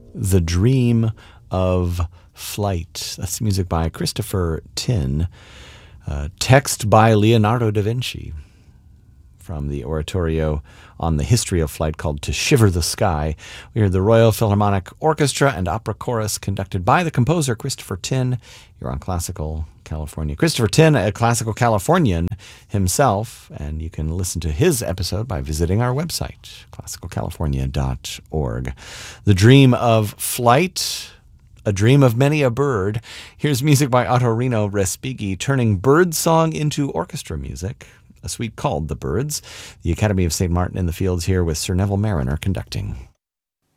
The Dream of Flight. That's music by Christopher Tin. Text by Leonardo da Vinci from the oratorio on the history of flight called To Shiver the Sky. We heard the Royal Philharmonic Orchestra and Opera Chorus conducted by the composer Christopher Tin. You're on Classical California. Christopher Tin, a classical Californian himself, and you can listen to his episode by visiting our website, classicalcalifornia.org. The Dream of Flight, a dream of many a bird. Here's music by Ottorino Respighi, turning bird song into orchestra music, a suite called The Birds. The Academy of St. Martin in the Fields here with Sir Neville Marriner conducting.